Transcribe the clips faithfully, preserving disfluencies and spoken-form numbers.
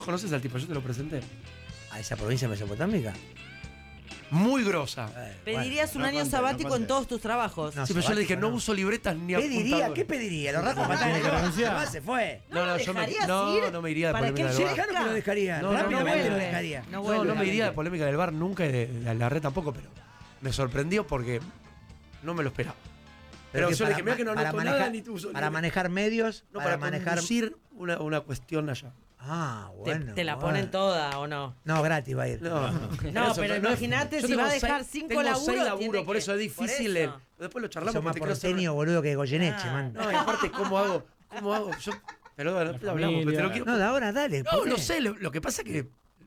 ¿Conoces al tipo? Yo te lo presenté. ¿A esa provincia mesopotámica? Muy grosa. Eh, Pedirías bueno. un no año conté, sabático no en conté. todos tus trabajos. No, Sí, pero yo le dije, sabático no no. uso libretas ni ¿Qué diría? apuntadores. ¿Qué pediría? ¿Los ratos patadas que renunciar. se fue. No, no, ¿No yo me, dejarías no, ir? no me iría de ¿Para polémica qué del Sí, bar. claro que lo dejaría. No, no, no Rápidamente lo vuelve. dejaría. No No, vuelve. no me iría de polémica del bar nunca y de, de la red tampoco, pero me sorprendió porque no me lo esperaba. Pero, que yo le para dije, mira que no para anoto manejar, nada ni tú uso Para libreta. manejar medios, No, para, para, manejar... conducir una, una cuestión allá. Ah, Te, bueno. te la bueno. ponen toda, ¿o no? No, gratis va a ir. No, no. No, pero imagínate Yo si tengo va a dejar seis- cinco tengo laburos, seis tiene laburos, por que- eso es difícil. por el- eso. Después lo Sos charlamos más porque te quiero hacer porteño, boludo, que Goyeneche, Ah. man. una- No, y aparte, ¿cómo hago? ¿Cómo hago? Yo, pero bueno, después hablamos, pero te lo quiero. No, de ahora, dale. No, ¿por no qué? sé, lo, lo que pasa es que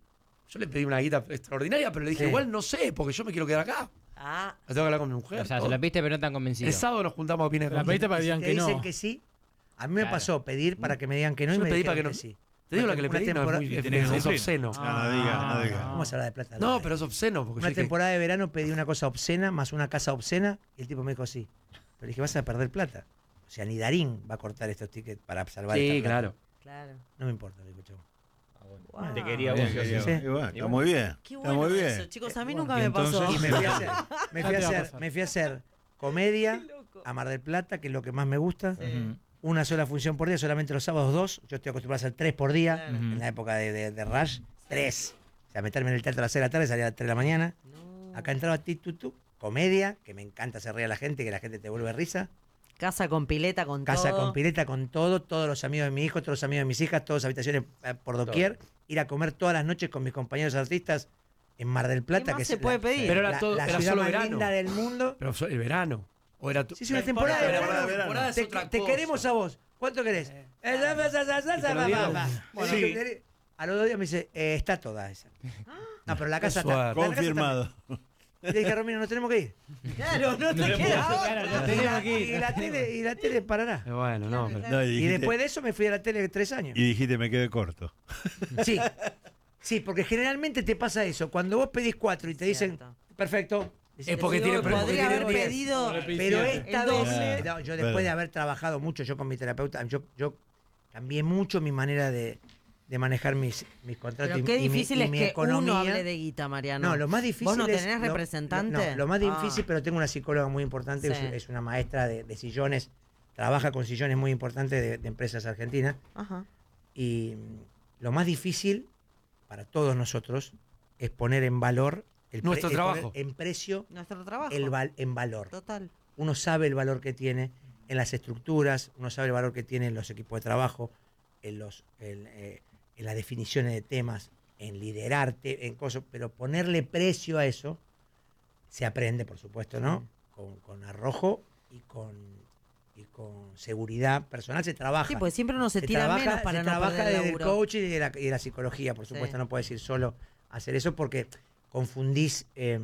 yo le pedí una guita extraordinaria, pero le dije, Sí. igual no sé, porque yo me quiero quedar acá. Ah, La tengo que hablar con mi mujer. O sea, todo. se la pediste pero no tan convencido. El sábado nos juntamos a Pina La pediste para que Si digan te que dicen no. que sí, a mí me Claro. pasó pedir para que me digan que no Yo y le me pedí dijeron para que no. sí. Te digo Una la que le tem- una pedí, no, es, temporada- muy, Y es, tenés que es cumplir. obsceno. No, no diga, no diga. Vamos a hablar de plata. No, pero es obsceno. Porque yo Una dije, temporada de verano pedí una cosa obscena más una casa obscena y el tipo me dijo sí. Pero dije, vas a perder plata. O sea, ni Darín va a cortar estos tickets para salvar sí, esta plata. claro. claro. No me importa, le digo, chavo. Wow. Te quería Bien, vos. querido. sí. Y bueno, está muy bien. Qué Está bueno muy bien. eso, chicos. A mí nunca Y me entonces- pasó. Y me fui a hacer, me fui a Ya te va a hacer, pasar. me fui a hacer comedia Qué loco. a Mar del Plata, que es lo que más me gusta. Ujú. Una sola función por día, solamente los sábados dos. Yo estoy acostumbrado a hacer tres por día. Claro. En la época de, de, de Rush, tres. O sea, meterme en el teatro a las seis de la tarde, salía a las tres de la mañana. No. Acá entraba Titutu, comedia, que me encanta hacer reír a la gente, que la gente te vuelve risa. Casa con pileta, con Casa todo. con pileta, con todo, todos los amigos de mi hijo, todos los amigos de mis hijas, todas habitaciones eh, por doquier. Ir a comer todas las noches con mis compañeros artistas en Mar del Plata, más que se es puede la, pedir? Pero era la- todo- la era ciudad solo más verano. linda del mundo. Pero fue el verano. O era tu... Sí, sí, una temporada de Pero verano. la temporada es Te, otra te cosa. queremos a vos. ¿Cuánto querés? Eh, za, za, za, za, za, ¿Y te lo va, dieron? va, va. Bueno, Le sí. dije, a los dos días me dice, eh, está toda esa. No, pero la casa Qué está. suerte. la casa Confirmado. está- Le dije, Romino, nos tenemos que ir. Claro, no te le queda puedo otra. sacar a la Y tenemos la, que ir. y la tele, y la tele parará. Eh, Bueno, no, pero... No, y, Y dijiste, después de eso me fui a la tele tres años. y dijiste, me quedé corto. Sí, sí, porque generalmente te pasa eso. Cuando vos pedís cuatro y te dicen, Cierto. perfecto, Es porque Digo, tiene... porque podría tiene haber diez. pedido. pero esta El vez, doble. no, yo después Verdad. de haber trabajado mucho, yo con mi terapeuta, yo, yo cambié mucho mi manera de, de manejar mis, mis contratos Pero y, qué y mi- difícil y es mi que economía. uno hable de guita, Mariano. No, lo más difícil ¿Vos no es- tenés lo- representante? No, lo más Ah. difícil, pero tengo una psicóloga muy importante, Sí. es, es una maestra de, de sillones, trabaja con sillones muy importantes de, de empresas argentinas. Ajá. Y mm, lo más difícil para todos nosotros es poner en valor el pre- Nuestro es poner trabajo. en precio Nuestro trabajo. el val- en valor. Total. Uno sabe el valor que tiene en las estructuras, uno sabe el valor que tiene en los equipos de trabajo, en los en, eh, en las definiciones de temas, en liderarte, en cosas, pero ponerle precio a eso se aprende, por supuesto, ¿no? Con, con arrojo y con y con seguridad personal se trabaja. Sí, pues siempre uno se, Se tira trabaja, menos para se no trabaja perder el desde el laburo. coaching y de la, y de la psicología, por supuesto, Sí. no puedes ir solo a hacer eso porque confundís, eh,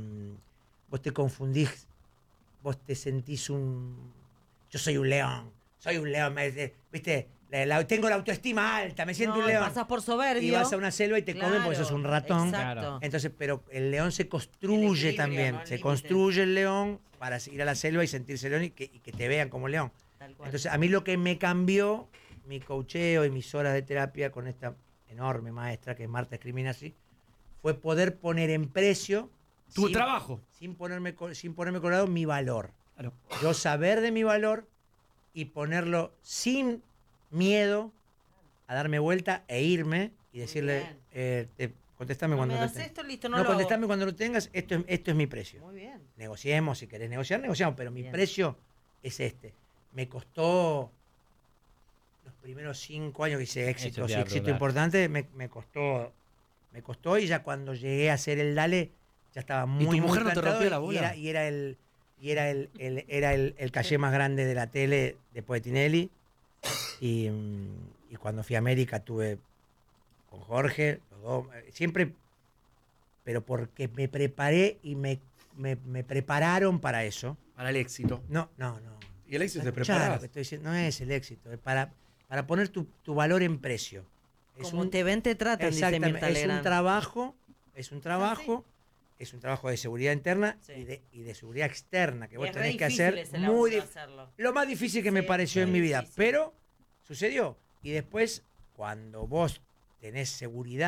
vos te confundís, vos te sentís un, yo soy un león, soy un león, me- eh, viste, la- la- tengo la autoestima alta, me siento No, un león. pasás por soberbio. Y vas a una selva y te comen porque Claro, sos un ratón. Exacto. Entonces, pero el león se construye El equilibrio, también, ¿no? El se límite. construye el león para ir a la selva y sentirse león y que, y que te vean como león. Tal cual. Entonces, a mí lo que me cambió mi coacheo y mis horas de terapia con esta enorme maestra que es Marta Scriminacci fue poder poner en precio Tu sin- trabajo. sin ponerme co- sin ponerme colorado mi valor. Claro. Yo saber de mi valor y ponerlo sin miedo a darme vuelta e irme y decirle, bien. eh, te- contestame No cuando me lo das tengas. esto, listo, no, No, lo hago. contestame cuando lo tengas, esto es, esto es mi precio. Muy bien. Negociemos, si querés negociar, negociamos, pero mi Bien. precio es este. Me costó los primeros cinco años que hice Eso éxito, te sí, iba a éxito preguntar. importante, me, me costó, me costó y ya cuando llegué a hacer el Dale, ya estaba muy, tu muy mujer no te plantado rompía la y bola? era- Y era el, y era el, el- era el, el caché más grande de la tele después de Tinelli. Y, mm, y cuando fui a América tuve con Jorge, los dos, eh, siempre, pero porque me preparé y me, me, me prepararon para eso. Para el éxito. No, no, no. Y el éxito te Escuchá, lo preparas. que estoy diciendo no es el éxito, es para, para poner tu, tu valor en precio. Es Como un, te ven, te tratan, dice exactamente, Mirta es un Legrand. trabajo, es un trabajo, es un trabajo de seguridad interna Sí. y, de, y de seguridad externa que Y vos es re tenés que difícil hacer ese muy laburo dif- hacerlo. lo más difícil que me Sí, pareció en muy mi vida, difícil. pero sucedió y después cuando vos tenés seguridad